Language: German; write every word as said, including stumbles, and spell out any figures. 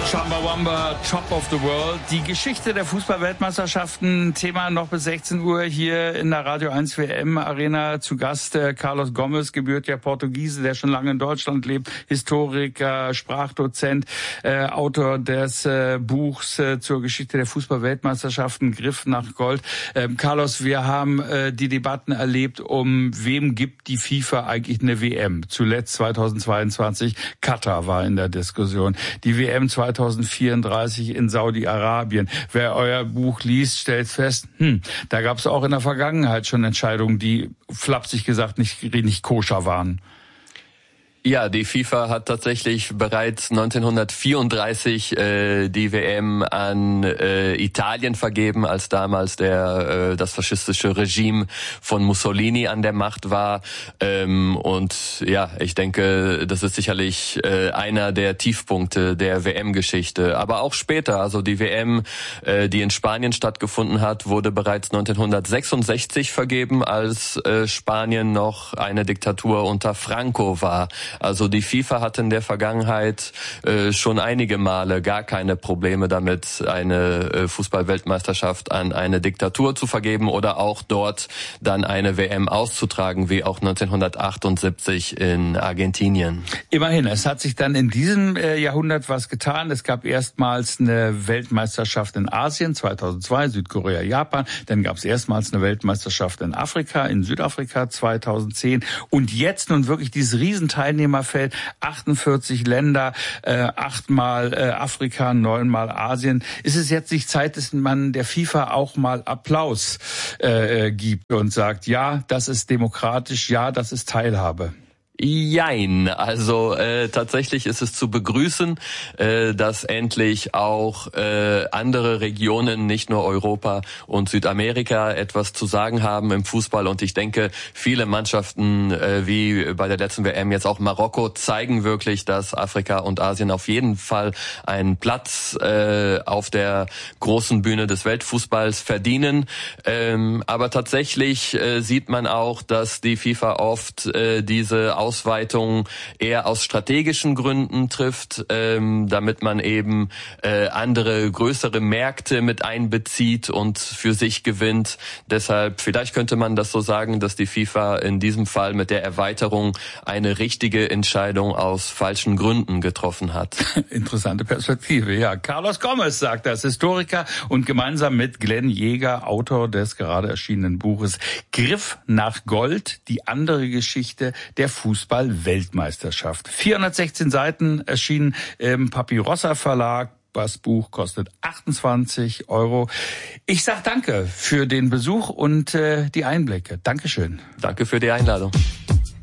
Chumbawamba, Top of the World. Die Geschichte der Fußball-Weltmeisterschaften, Thema noch bis sechzehn Uhr hier in der Radio eins W M Arena. Zu Gast äh, Carlos Gomes, gebürtiger Portugiese, der schon lange in Deutschland lebt, Historiker, Sprachdozent, äh, Autor des äh, Buchs äh, zur Geschichte der Fußball-Weltmeisterschaften, Griff nach Gold. Ähm, Carlos, wir haben äh, die Debatten erlebt, um wem gibt die FIFA eigentlich eine W M? Zuletzt zweitausendzweiundzwanzig, Katar war in der Diskussion. Die W M zweitausendvierunddreißig in Saudi-Arabien. Wer euer Buch liest, stellt fest, hm, da gab es auch in der Vergangenheit schon Entscheidungen, die flapsig gesagt nicht, nicht koscher waren. Ja, die FIFA hat tatsächlich bereits neunzehnhundertvierunddreißig äh, die W M an äh, Italien vergeben, als damals der äh, das faschistische Regime von Mussolini an der Macht war. Ähm, und ja, ich denke, das ist sicherlich äh, einer der Tiefpunkte der W M-Geschichte. Aber auch später, also die W M, äh, die in Spanien stattgefunden hat, wurde bereits neunzehnhundertsechsundsechzig vergeben, als äh, Spanien noch eine Diktatur unter Franco war. Also die FIFA hatte in der Vergangenheit äh, schon einige Male gar keine Probleme damit, eine äh, Fußball-Weltmeisterschaft an eine Diktatur zu vergeben oder auch dort dann eine W M auszutragen, wie auch neunzehnhundertachtundsiebzig in Argentinien. Immerhin, es hat sich dann in diesem äh, Jahrhundert was getan. Es gab erstmals eine Weltmeisterschaft in Asien, zweitausendzwei, Südkorea, Japan. Dann gab es erstmals eine Weltmeisterschaft in Afrika, in Südafrika zweitausendzehn. Und jetzt nun wirklich dieses Riesenteilnehmerfeld, achtundvierzig Länder, äh, achtmal äh, Afrika, neunmal Asien. Ist es jetzt nicht Zeit, dass man der FIFA auch mal Applaus äh, gibt und sagt, ja, das ist demokratisch, ja, das ist Teilhabe? Jein, also äh, tatsächlich ist es zu begrüßen, äh, dass endlich auch äh, andere Regionen, nicht nur Europa und Südamerika, etwas zu sagen haben im Fußball. Und ich denke, viele Mannschaften, äh, wie bei der letzten W M jetzt auch Marokko, zeigen wirklich, dass Afrika und Asien auf jeden Fall einen Platz äh, auf der großen Bühne des Weltfußballs verdienen. Ähm, aber tatsächlich äh, sieht man auch, dass die FIFA oft äh, diese Ausweitung eher aus strategischen Gründen trifft, ähm, damit man eben äh, andere größere Märkte mit einbezieht und für sich gewinnt. Deshalb, vielleicht könnte man das so sagen, dass die FIFA in diesem Fall mit der Erweiterung eine richtige Entscheidung aus falschen Gründen getroffen hat. Interessante Perspektive, ja. Carlos Gomes sagt das, Historiker und gemeinsam mit Glenn Jäger, Autor des gerade erschienenen Buches Griff nach Gold, die andere Geschichte der Fußball-Weltmeisterschaft. vierhundertsechzehn Seiten erschienen im Papyrossa Verlag. Das Buch kostet achtundzwanzig Euro. Ich sag danke für den Besuch und äh, die Einblicke. Dankeschön. Danke für die Einladung.